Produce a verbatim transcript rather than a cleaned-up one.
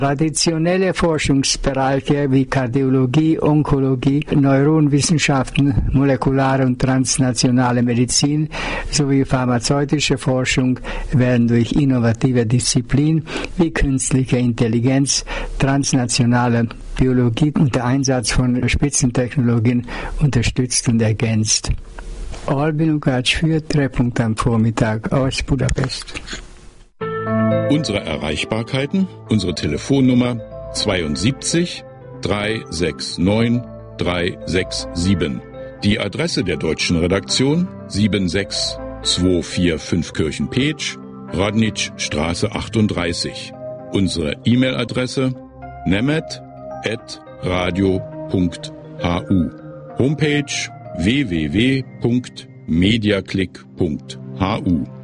Traditionelle Forschungsbereiche wie Kardiologie, Onkologie, Neuronwissenschaften, molekulare und transnationale Medizin sowie pharmazeutische Forschung werden durch innovative Disziplinen wie künstliche Intelligenz, transnationale Biologie und der Einsatz von Spitzentechnologien unterstützt und ergänzt. Albin Lukács für Treffpunkt am Vormittag aus Budapest. Unsere Erreichbarkeiten, unsere Telefonnummer zweiundsiebzig dreihundertneunundsechzig dreihundertsiebenundsechzig. Die Adresse der deutschen Redaktion sieben sechs zwei vier fünf Kirchen-Petsch, Radnitzstraße achtunddreißig. Unsere E-Mail-Adresse nemet at radio punkt hu. Homepage w w w punkt mediaclick punkt hu.